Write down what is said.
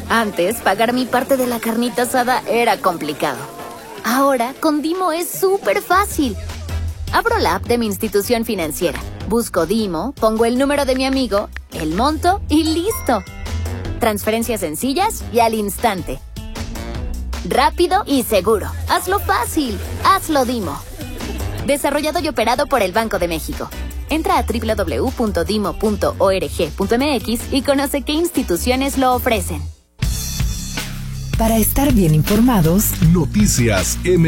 Antes, pagar mi parte de la carnita asada era complicado. Ahora, con Dimo es súper fácil. Abro la app de mi institución financiera, busco Dimo, pongo el número de mi amigo, el monto y ¡listo! Transferencias sencillas y al instante. Rápido y seguro. Hazlo fácil. Hazlo Dimo. Desarrollado y operado por el Banco de México. Entra a www.dimo.org.mx y conoce qué instituciones lo ofrecen. Para estar bien informados, Noticias